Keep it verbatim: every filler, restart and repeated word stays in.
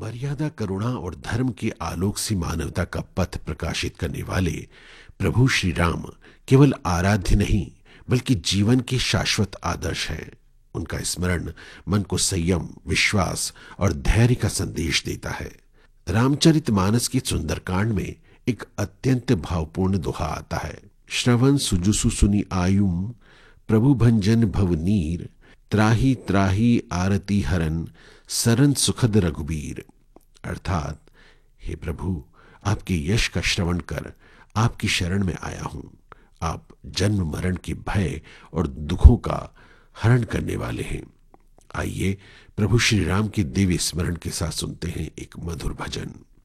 मर्यादा, करुणा और धर्म के आलोक से मानवता का पथ प्रकाशित करने वाले प्रभु श्री राम केवल आराध्य नहीं बल्कि जीवन के शाश्वत आदर्श हैं। उनका स्मरण मन को संयम, विश्वास और धैर्य का संदेश देता है। रामचरितमानस के सुंदरकांड में एक अत्यंत भावपूर्ण दोहा आता है, श्रवण सुजुसु सुनि आयुम प्रभु भंजन भवनीर, त्राही त्राही आरती हरन सरन सुखद रघुबीर। अर्थात, हे प्रभु, आपके यश का श्रवण कर आपकी शरण में आया हूं। आप जन्म मरण के भय और दुखों का हरण करने वाले हैं। आइए प्रभु श्री राम के दिव्य स्मरण के साथ सुनते हैं एक मधुर भजन।